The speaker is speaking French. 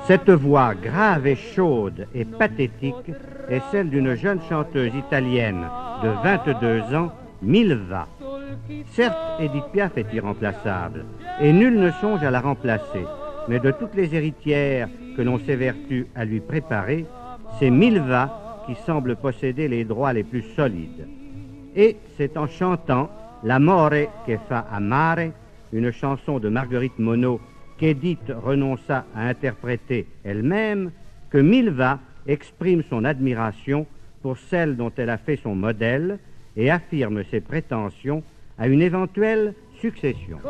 Cette voix grave et chaude et pathétique est celle d'une jeune chanteuse italienne de 22 ans, Milva. Certes, Edith Piaf est irremplaçable, et nul ne songe à la remplacer, mais de toutes les héritières que l'on s'évertue à lui préparer, c'est Milva qui semble posséder les droits les plus solides. Et c'est en chantant L'amore che fa amare, une chanson de Marguerite Monod qu'Edith renonça à interpréter elle-même, que Milva exprime son admiration pour celle dont elle a fait son modèle et affirme ses prétentions à une éventuelle succession.